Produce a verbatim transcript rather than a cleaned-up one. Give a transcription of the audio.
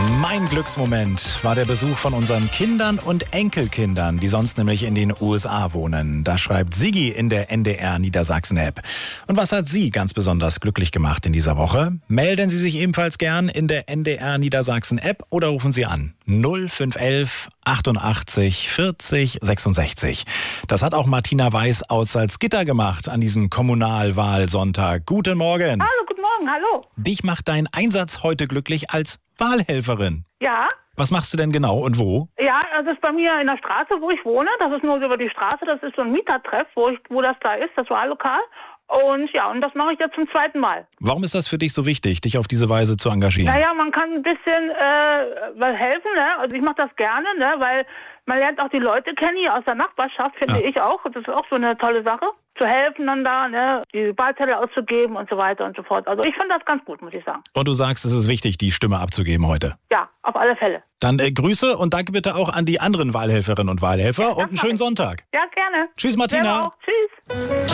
Mein Glücksmoment war der Besuch von unseren Kindern und Enkelkindern, die sonst nämlich in den U S A wohnen. Da schreibt Sigi in der N D R Niedersachsen-App. Und was hat Sie ganz besonders glücklich gemacht in dieser Woche? Melden Sie sich ebenfalls gern in der N D R Niedersachsen-App oder rufen Sie an null fünf elf achtundachtzig vierzig sechsundsechzig. Das hat auch Martina Weiß aus Salzgitter gemacht an diesem Kommunalwahlsonntag. Guten Morgen. Hallo, guten Morgen, hallo. Dich macht dein Einsatz heute glücklich als Wahlhelferin. Ja? Was machst du denn genau und wo? Ja, das ist bei mir in der Straße, wo ich wohne. Das ist nur so über die Straße. Das ist so ein Mietertreff, wo, ich, wo das da ist, das Wahllokal. Und ja, und das mache ich jetzt zum zweiten Mal. Warum ist das für dich so wichtig, dich auf diese Weise zu engagieren? Naja, man kann ein bisschen äh, was helfen, ne? Also ich mache das gerne, ne? Weil man lernt auch die Leute kennen hier aus der Nachbarschaft, finde Ja. ich auch. Das ist auch so eine tolle Sache. Zu helfen dann da, ne? Die Wahlzettel auszugeben und so weiter und so fort. Also ich finde das ganz gut, muss ich sagen. Und du sagst, es ist wichtig, die Stimme abzugeben heute. Ja, auf alle Fälle. Dann äh, Grüße und danke bitte auch an die anderen Wahlhelferinnen und Wahlhelfer Ja, und einen mach schönen ich. Sonntag. Ja, gerne. Tschüss, Martina. Selber auch. Tschüss.